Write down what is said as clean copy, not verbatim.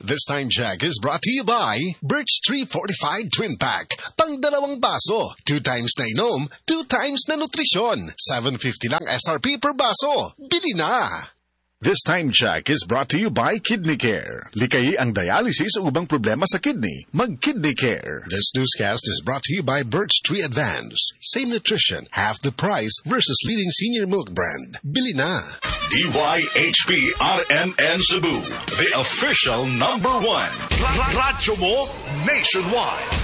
This time check is brought to you by Birch Tree Fortified Twin Pack. Pang-dalawang baso. 2 times na inom, 2 times na nutrisyon. $7.50 lang SRP per baso. Bili na! This time check is brought to you by Kidney Care. Likayi ang dialysis o ubang problema sa kidney. Mag-Kidney Care. This newscast is brought to you by Birch Tree Advance. Same nutrition, half the price versus leading senior milk brand. Bili na! DYHP RMN Cebu, the official #1. Radyo mo nationwide.